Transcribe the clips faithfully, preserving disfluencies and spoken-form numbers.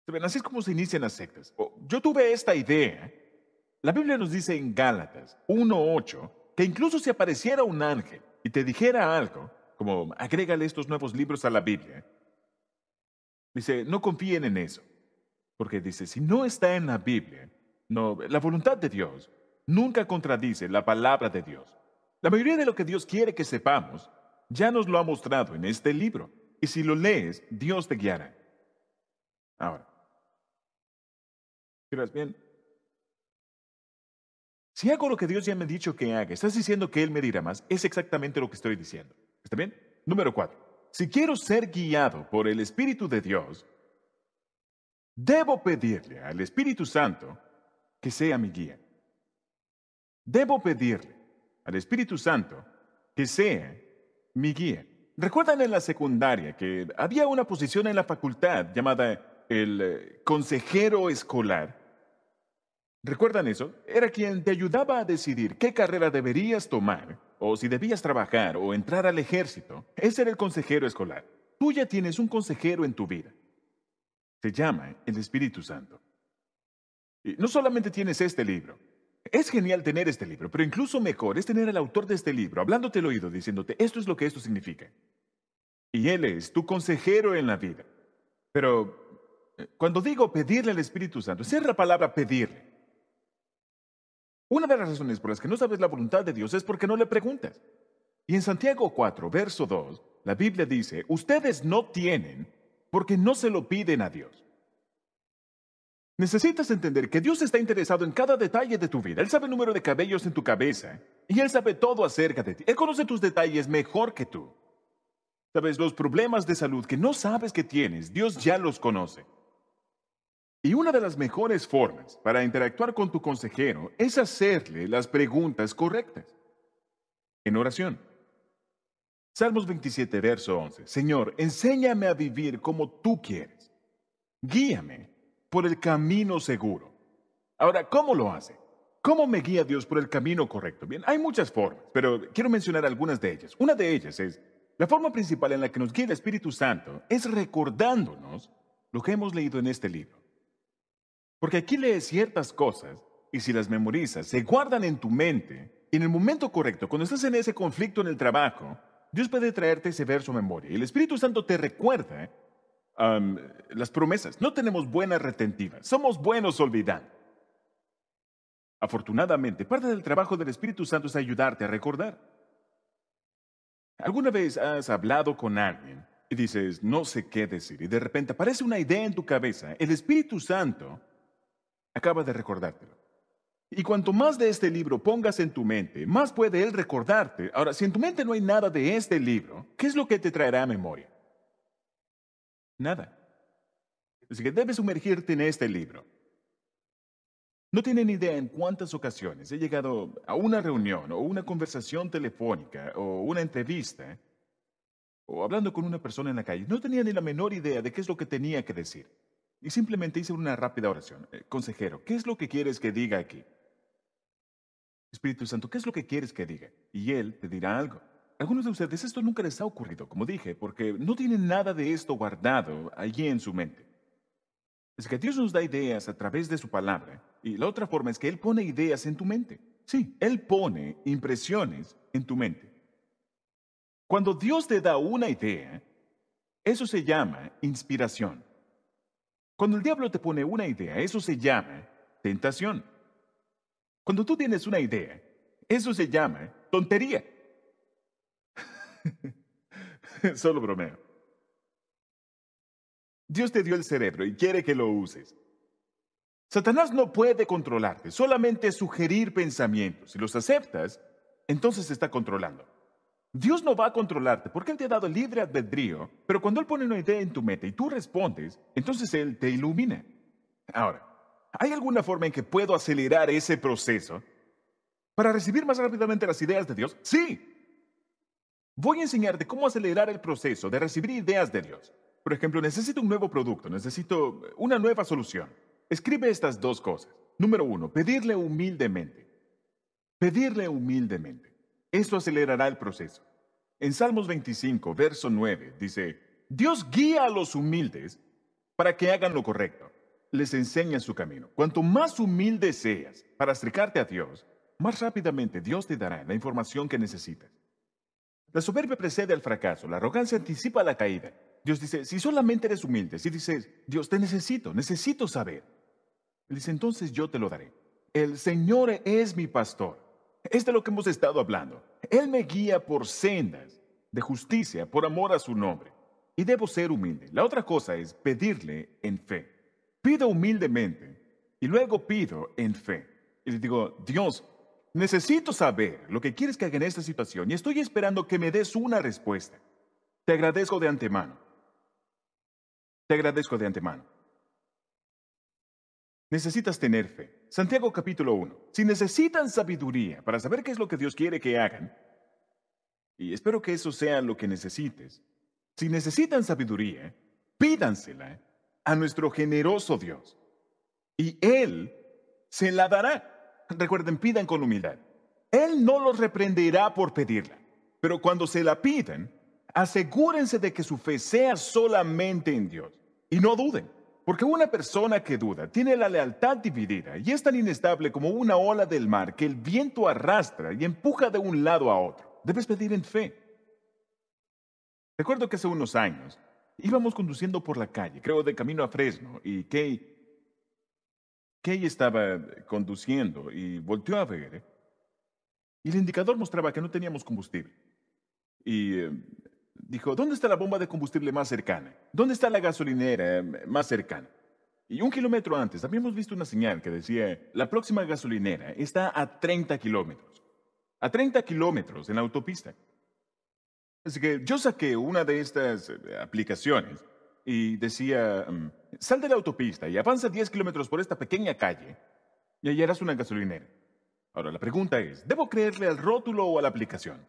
¿Saben? Así es como se inician las sectas. O, yo tuve esta idea. La Biblia nos dice en Gálatas uno ocho que incluso si apareciera un ángel y te dijera algo, como agrégale estos nuevos libros a la Biblia, dice, no confíen en eso. Porque dice, si no está en la Biblia, no, la voluntad de Dios nunca contradice la palabra de Dios. La mayoría de lo que Dios quiere que sepamos ya nos lo ha mostrado en este libro. Y si lo lees, Dios te guiará. Ahora, ¿miras bien? Si hago lo que Dios ya me ha dicho que haga, estás diciendo que Él me dirá más, es exactamente lo que estoy diciendo. ¿Está bien? Número cuatro. Si quiero ser guiado por el Espíritu de Dios, debo pedirle al Espíritu Santo que sea mi guía. Debo pedirle al Espíritu Santo que sea mi guía. ¿Recuerdan en la secundaria que había una posición en la facultad llamada el eh, consejero escolar? ¿Recuerdan eso? Era quien te ayudaba a decidir qué carrera deberías tomar, o si debías trabajar o entrar al ejército. Ese era el consejero escolar. Tú ya tienes un consejero en tu vida. Se llama el Espíritu Santo. Y no solamente tienes este libro. Es genial tener este libro, pero incluso mejor es tener al autor de este libro hablándote al oído, diciéndote, esto es lo que esto significa. Y él es tu consejero en la vida. Pero eh, cuando digo pedirle al Espíritu Santo, esa es la palabra pedirle. Una de las razones por las que no sabes la voluntad de Dios es porque no le preguntas. Y en Santiago cuatro, verso dos, la Biblia dice, ustedes no tienen porque no se lo piden a Dios. Necesitas entender que Dios está interesado en cada detalle de tu vida. Él sabe el número de cabellos en tu cabeza y Él sabe todo acerca de ti. Él conoce tus detalles mejor que tú. Sabes, los problemas de salud que no sabes que tienes, Dios ya los conoce. Y una de las mejores formas para interactuar con tu consejero es hacerle las preguntas correctas. En oración. Salmos veintisiete, verso once. Señor, enséñame a vivir como tú quieres. Guíame por el camino seguro. Ahora, ¿cómo lo hace? ¿Cómo me guía Dios por el camino correcto? Bien, hay muchas formas, pero quiero mencionar algunas de ellas. Una de ellas es, la forma principal en la que nos guía el Espíritu Santo es recordándonos lo que hemos leído en este libro. Porque aquí lees ciertas cosas y si las memorizas, se guardan en tu mente y en el momento correcto, cuando estás en ese conflicto en el trabajo, Dios puede traerte ese verso a memoria. Y el Espíritu Santo te recuerda um, las promesas. No tenemos buenas retentivas, somos buenos olvidando. Afortunadamente, parte del trabajo del Espíritu Santo es ayudarte a recordar. ¿Alguna vez has hablado con alguien y dices, no sé qué decir, y de repente aparece una idea en tu cabeza? El Espíritu Santo acaba de recordártelo. Y cuanto más de este libro pongas en tu mente, más puede Él recordarte. Ahora, si en tu mente no hay nada de este libro, ¿qué es lo que te traerá a memoria? Nada. Así que debes sumergirte en este libro. No tienen idea en cuántas ocasiones he llegado a una reunión o una conversación telefónica o una entrevista o hablando con una persona en la calle. No tenía ni la menor idea de qué es lo que tenía que decir. Y simplemente hice una rápida oración. Eh, consejero, ¿qué es lo que quieres que diga aquí? Espíritu Santo, ¿qué es lo que quieres que diga? Y Él te dirá algo. A algunos de ustedes esto nunca les ha ocurrido, como dije, porque no tienen nada de esto guardado allí en su mente. Es que Dios nos da ideas a través de su palabra. Y la otra forma es que Él pone ideas en tu mente. Sí, Él pone impresiones en tu mente. Cuando Dios te da una idea, eso se llama inspiración. Cuando el diablo te pone una idea, eso se llama tentación. Cuando tú tienes una idea, eso se llama tontería. Solo bromeo. Dios te dio el cerebro y quiere que lo uses. Satanás no puede controlarte, solamente sugerir pensamientos. Si los aceptas, entonces se está controlando. Dios no va a controlarte porque Él te ha dado libre albedrío, pero cuando Él pone una idea en tu mente y tú respondes, entonces Él te ilumina. Ahora, ¿hay alguna forma en que puedo acelerar ese proceso para recibir más rápidamente las ideas de Dios? Sí. Voy a enseñarte cómo acelerar el proceso de recibir ideas de Dios. Por ejemplo, necesito un nuevo producto, necesito una nueva solución. Escribe estas dos cosas. Número uno, pedirle humildemente. Pedirle humildemente. Esto acelerará el proceso. En Salmos veinticinco, verso nueve, dice, Dios guía a los humildes para que hagan lo correcto. les enseña su camino. Cuanto más humilde seas para acercarte a Dios, más rápidamente Dios te dará la información que necesitas. La soberbia precede al fracaso, la arrogancia anticipa la caída. Dios dice, si solamente eres humilde, si dices, Dios, te necesito, necesito saber. Él dice, entonces yo te lo daré. El Señor es mi pastor. Es de lo que hemos estado hablando. Él me guía por sendas de justicia, por amor a su nombre. Y debo ser humilde. La otra cosa es pedirle en fe. Pido humildemente y luego pido en fe. Y le digo, Dios, necesito saber lo que quieres que haga en esta situación y estoy esperando que me des una respuesta. Te agradezco de antemano. Te agradezco de antemano. Necesitas tener fe. Santiago capítulo uno. Si necesitan sabiduría para saber qué es lo que Dios quiere que hagan, y espero que eso sea lo que necesites, si necesitan sabiduría, pídansela a nuestro generoso Dios. Y Él se la dará. Recuerden, pidan con humildad. Él no los reprenderá por pedirla. Pero cuando se la pidan, asegúrense de que su fe sea solamente en Dios. Y no duden, porque una persona que duda tiene la lealtad dividida y es tan inestable como una ola del mar que el viento arrastra y empuja de un lado a otro. Debes pedir en fe. Recuerdo que hace unos años íbamos conduciendo por la calle, creo de camino a Fresno, y Kay, Kay estaba conduciendo y volteó a ver, y el indicador mostraba que no teníamos combustible. Y eh, dijo, ¿dónde está la bomba de combustible más cercana? ¿Dónde está la gasolinera eh, más cercana? Y un kilómetro antes habíamos visto una señal que decía, la próxima gasolinera está a treinta kilómetros. A treinta kilómetros en la autopista. Así que yo saqué una de estas eh, aplicaciones y decía, mm, sal de la autopista y avanza diez kilómetros por esta pequeña calle y hallarás una gasolinera. Ahora, la pregunta es, ¿debo creerle al rótulo o a la aplicación?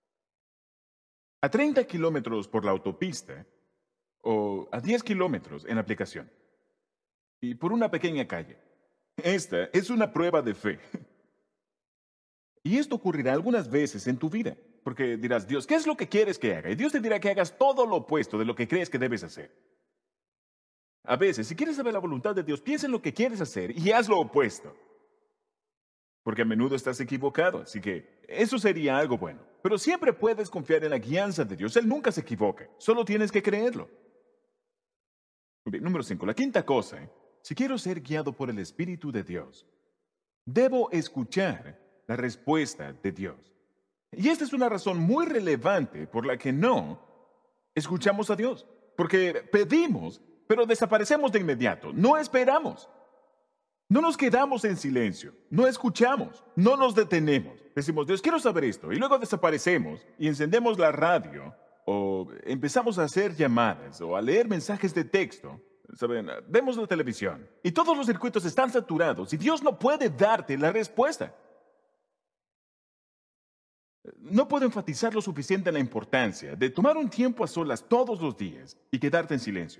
¿A treinta kilómetros por la autopista o a diez kilómetros en la aplicación? Y por una pequeña calle. Esta es una prueba de fe. Y esto ocurrirá algunas veces en tu vida, porque dirás, Dios, ¿qué es lo que quieres que haga? Y Dios te dirá que hagas todo lo opuesto de lo que crees que debes hacer. A veces, si quieres saber la voluntad de Dios, piensa en lo que quieres hacer y haz lo opuesto. Porque a menudo estás equivocado, así que eso sería algo bueno. Pero siempre puedes confiar en la guianza de Dios. Él nunca se equivoca, solo tienes que creerlo. Bien, número cinco, la quinta cosa, ¿eh? Si quiero ser guiado por el Espíritu de Dios, debo escuchar la respuesta de Dios. Y esta es una razón muy relevante por la que no escuchamos a Dios. Porque pedimos, pero desaparecemos de inmediato. No esperamos. No nos quedamos en silencio. No escuchamos. No nos detenemos. Decimos, Dios, quiero saber esto. Y luego desaparecemos y encendemos la radio o empezamos a hacer llamadas o a leer mensajes de texto. ¿Saben? Vemos la televisión y todos los circuitos están saturados y Dios no puede darte la respuesta. No puedo enfatizar lo suficiente la importancia de tomar un tiempo a solas todos los días y quedarte en silencio.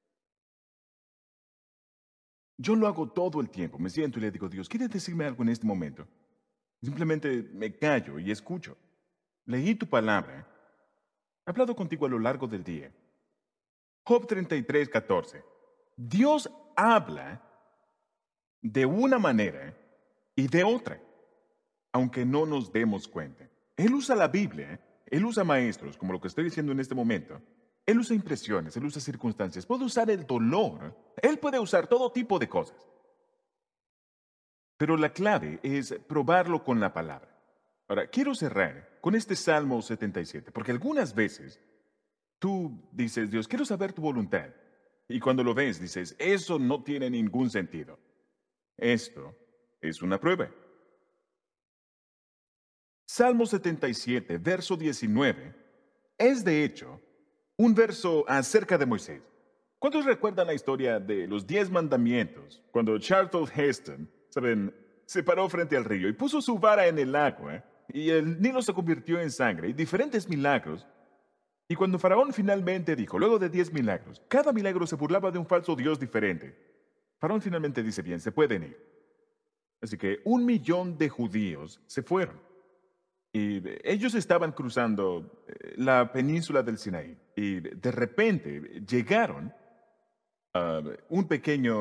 Yo lo hago todo el tiempo. Me siento y le digo, Dios, ¿quieres decirme algo en este momento? Simplemente me callo y escucho. Leí tu palabra. He hablado contigo a lo largo del día. Job treinta y tres, catorce. Dios habla de una manera y de otra, aunque no nos demos cuenta. Él usa la Biblia, Él usa maestros, como lo que estoy diciendo en este momento. Él usa impresiones, Él usa circunstancias, puede usar el dolor, Él puede usar todo tipo de cosas. Pero la clave es probarlo con la palabra. Ahora, quiero cerrar con este Salmo setenta y siete, porque algunas veces tú dices, Dios, quiero saber tu voluntad. Y cuando lo ves, dices, eso no tiene ningún sentido. Esto es una prueba. Salmo setenta y siete, verso diecinueve, es de hecho un verso acerca de Moisés. ¿Cuántos recuerdan la historia de los diez mandamientos? Cuando Charlton Heston, ¿saben?, se paró frente al río y puso su vara en el agua y el Nilo se convirtió en sangre y diferentes milagros. Y cuando Faraón finalmente dijo, luego de diez milagros, cada milagro se burlaba de un falso dios diferente. Faraón finalmente dice, bien, se pueden ir. Así que un millón de judíos se fueron. Y ellos estaban cruzando eh, la península del Sinaí. Y de repente llegaron a un pequeño